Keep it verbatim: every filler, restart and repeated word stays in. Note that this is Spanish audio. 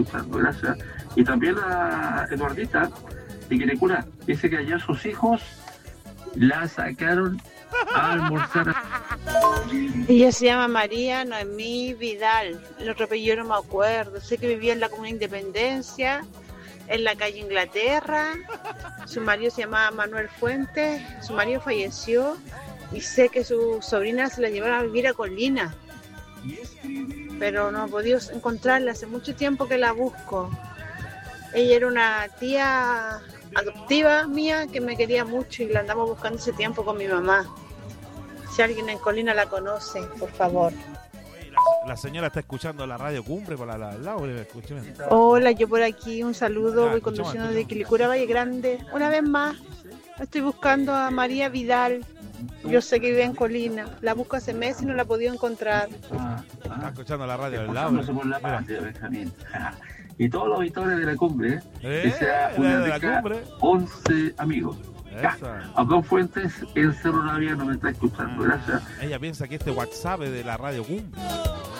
escuchando, gracias. Y también a Eduardita, de Quilicura, dice que ayer sus hijos la sacaron a almorzar. Ella se llama María Noemí Vidal. El otro apellido no me acuerdo. Sé que vivía en la Comuna Independencia, en la calle Inglaterra. Su marido se llamaba Manuel Fuentes. Su marido falleció. Y sé que su sobrina se la llevaron a vivir a Colina. Pero no he podido encontrarla. Hace mucho tiempo que la busco. Ella era una tía adoptiva mía que me quería mucho y la andamos buscando ese tiempo con mi mamá. Si alguien en Colina la conoce, por favor. La, la señora está escuchando la radio Cumbre por la, la, la, la Hola, yo por aquí, un saludo. Voy conduciendo de Quilicura, Valle Grande. Una vez más, estoy buscando a María Vidal. Yo sé que vive en Colina. La busco hace meses y no la he podido encontrar. Está escuchando la radio del lado. Por la patria, Benjamín. Y todos los auditores de la Cumbre, ¿eh? Que sea una de la Cumbre, once amigos. Acá en Fuentes, en Cerro Navia no me está escuchando, gracias. Ella piensa que este WhatsApp es de la radio Cumbre.